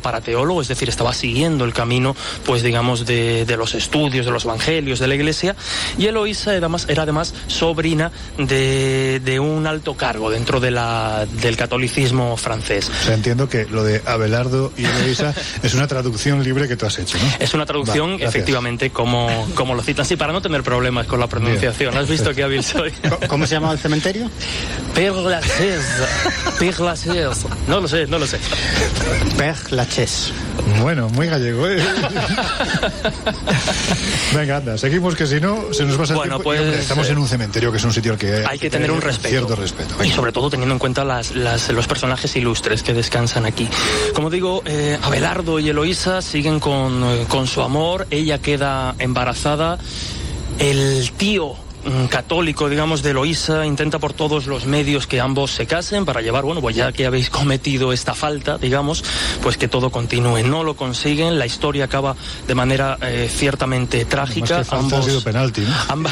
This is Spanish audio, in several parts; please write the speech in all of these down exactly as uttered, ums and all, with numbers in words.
para teólogo, es decir, estaba siguiendo el camino, pues digamos, de, de los estudios, de los evangelios, de la Iglesia, y Eloísa era además, era además sobrina de, de un alto cargo dentro de la, del catolicismo francés. O sea, entiendo que lo de Abelardo y Eloísa es una traducción libre que tú has hecho, ¿no? Es una traducción, vale, efectivamente, como, como lo citan, sí, para no tener problemas con la pronunciación. Bien. ¿Has visto qué hábil soy? ¿Cómo se llama el cementerio? Père Lachaise. Père Lachaise. No lo sé, no lo sé. Père Lachaise. Bueno, muy gallego, ¿eh? Venga, anda, seguimos, que si no se nos va a bueno, tiempo. pues, y, hombre, estamos en un cementerio que es un sitio al que hay, hay que tener un respeto. Cierto respeto. Venga. Y sobre todo teniendo en cuenta las, las, los personajes ilustres que descansan aquí. Como digo, eh, Abelardo y Eloísa siguen con, eh, con su amor. Ella queda embarazada. El tío católico, digamos, de Eloísa intenta por todos los medios que ambos se casen para llevar, bueno, pues ya que habéis cometido esta falta, digamos, pues que todo continúe. No lo consiguen, la historia acaba de manera eh, ciertamente trágica. Que ambos, ha sido penalti, ¿no? Ambas...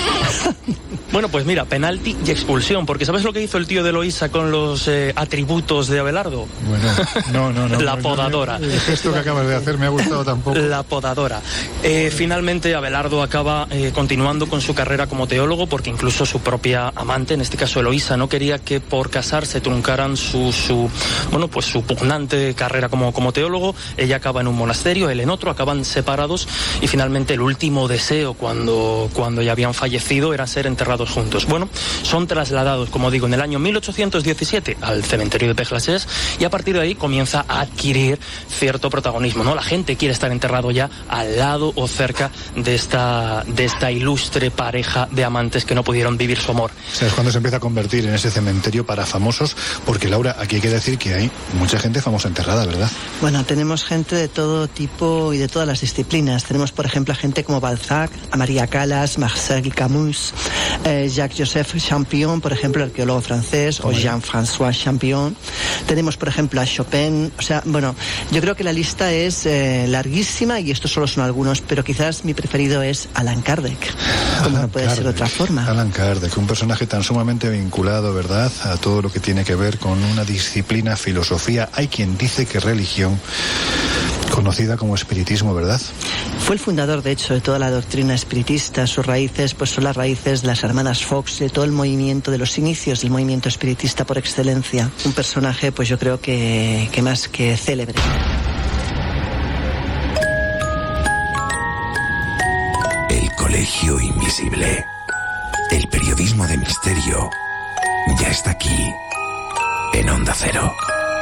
Bueno, pues mira, penalti y expulsión, porque ¿sabes lo que hizo el tío de Eloísa con los eh, atributos de Abelardo? Bueno, no, no, no. La no, podadora. No, no, esto que acabas de hacer me ha gustado tampoco. La podadora. Eh, finalmente, Abelardo acaba eh, continuando con su carrera como teólogo, porque incluso su propia amante, en este caso Eloísa, no quería que por casarse truncaran su, su bueno, pues su pugnante carrera como, como teólogo. Ella acaba en un monasterio, él en otro, acaban separados, y finalmente el último deseo cuando, cuando ya habían fallecido era ser enterrados juntos. Bueno, son trasladados, como digo, en el año mil ochocientos diecisiete al cementerio de Père Lachaise, y a partir de ahí comienza a adquirir cierto protagonismo, ¿no? La gente quiere estar enterrado ya al lado o cerca de esta, de esta ilustre pareja de amantes que no pudieron vivir su amor. O sea, es cuando se empieza a convertir en ese cementerio para famosos, porque Laura, aquí hay que decir que hay mucha gente famosa enterrada, ¿verdad? Bueno, tenemos gente de todo tipo y de todas las disciplinas. Tenemos, por ejemplo, a gente como Balzac, a María Callas, Marcel Camus, eh, Jacques-Joseph Champion, por ejemplo, arqueólogo francés, o Jean-François Champion. Tenemos, por ejemplo, a Chopin. O sea, bueno, yo creo que la lista es eh, larguísima, y estos solo son algunos, pero quizás mi preferido es Allan Kardec, como no puede ser de otra forma. Allan Kardec, un personaje tan sumamente vinculado, ¿verdad?, a todo lo que tiene que ver con una disciplina, filosofía. Hay quien dice que religión, conocida como espiritismo, ¿verdad? Fue el fundador, de hecho, de toda la doctrina espiritista. Sus raíces, pues, son las raíces de las hermanas Fox, de todo el movimiento, de los inicios del movimiento espiritista por excelencia. Un personaje, pues yo creo que, que más que célebre. El Colegio Invisible. El periodismo de misterio ya está aquí, en Onda Cero.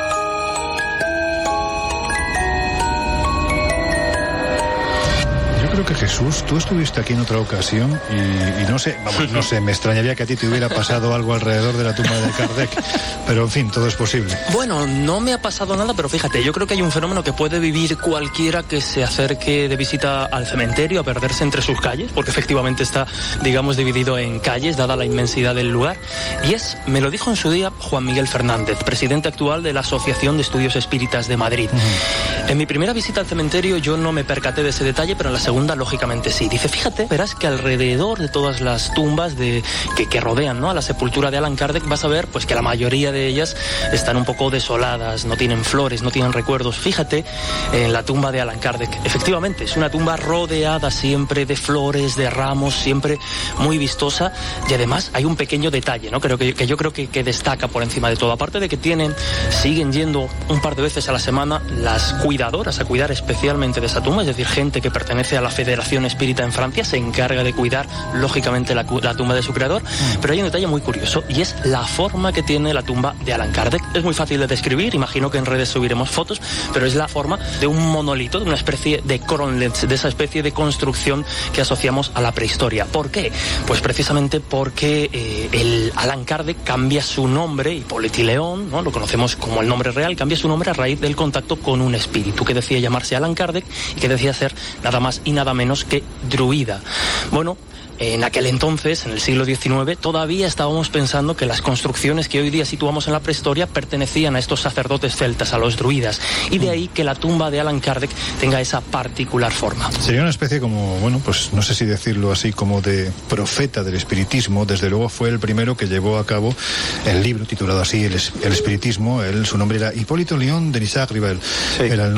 Creo que Jesús, tú estuviste aquí en otra ocasión y, y no sé, vamos, no sé, me extrañaría que a ti te hubiera pasado algo alrededor de la tumba de Kardec, pero en fin, todo es posible. Bueno, no me ha pasado nada, pero fíjate, yo creo que hay un fenómeno que puede vivir cualquiera que se acerque de visita al cementerio, a perderse entre sus calles, porque efectivamente está, digamos, dividido en calles, dada la inmensidad del lugar, y es, me lo dijo en su día Juan Miguel Fernández, presidente actual de la Asociación de Estudios Espíritas de Madrid. Uh-huh. En mi primera visita al cementerio yo no me percaté de ese detalle, pero en la segunda lógicamente sí. Dice, fíjate, verás que alrededor de todas las tumbas de, que, que rodean, ¿no?, a la sepultura de Allan Kardec, vas a ver pues que la mayoría de ellas están un poco desoladas, no tienen flores, no tienen recuerdos. Fíjate en la tumba de Allan Kardec. Efectivamente, es una tumba rodeada siempre de flores, de ramos, siempre muy vistosa, y además hay un pequeño detalle, ¿no?, creo que, que yo creo que, que destaca por encima de todo. Aparte de que tienen, siguen yendo un par de veces a la semana las cuidadoras a cuidar especialmente de esa tumba, es decir, gente que pertenece a la Federación Espírita en Francia se encarga de cuidar, lógicamente, la, la tumba de su creador, mm. pero hay un detalle muy curioso, y es la forma que tiene la tumba de Allan Kardec. Es muy fácil de describir, imagino que en redes subiremos fotos, pero es la forma de un monolito, de una especie de Kronlitz, de esa especie de construcción que asociamos a la prehistoria. ¿Por qué? Pues precisamente porque eh, el Allan Kardec cambia su nombre, Hipólito León, ¿no?, lo conocemos como el nombre real, cambia su nombre a raíz del contacto con un espíritu que decía llamarse Allan Kardec y que decía ser nada más y nada menos que druida. Bueno, en aquel entonces, en el siglo diecinueve, todavía estábamos pensando que las construcciones que hoy día situamos en la prehistoria pertenecían a estos sacerdotes celtas, a los druidas, y de ahí que la tumba de Allan Kardec tenga esa particular forma. Sería una especie como, bueno, pues no sé si decirlo así, como de profeta del espiritismo. Desde luego fue el primero que llevó a cabo el libro titulado así, El, el espiritismo. Él, su nombre era Hipólito León de Nissac Ribel. Sí. Era el